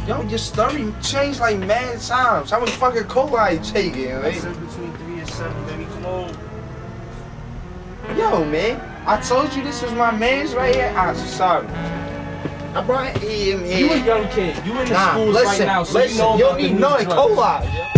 Yo, your story changed like mad times. How much fucking cola you taking, I right? said between 3 and 7, baby. Come on. Yo, man, I told you this was my man's right here. I'm sorry. I brought him here. You a young kid. You in the schools listen, right now, so listen, you know you about don't the need new none drugs. cola.